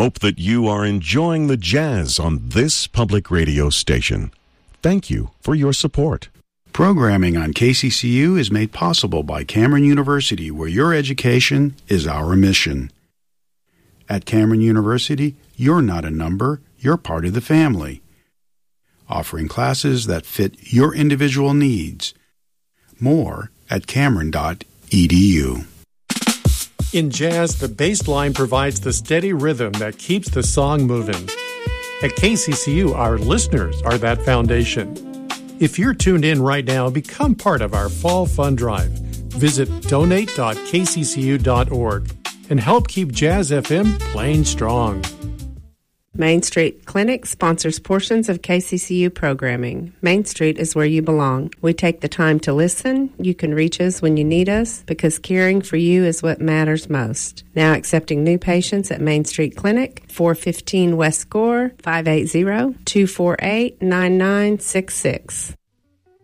hope that you are enjoying the jazz on this public radio station. Thank you for your support. Programming on KCCU is made possible by Cameron University, where your education is our mission. At Cameron University, you're not a number, you're part of the family. Offering classes that fit your individual needs. More at cameron.edu. In jazz, the bass line provides the steady rhythm that keeps the song moving. At KCCU, our listeners are that foundation. If you're tuned in right now, become part of our Fall Fund Drive. Visit donate.kccu.org and help keep Jazz FM playing strong. Main Street Clinic sponsors portions of KCCU programming. Main Street is where you belong. We take the time to listen. You can reach us when you need us because caring for you is what matters most. Now accepting new patients at Main Street Clinic, 415 West Gore, 580-248-9966.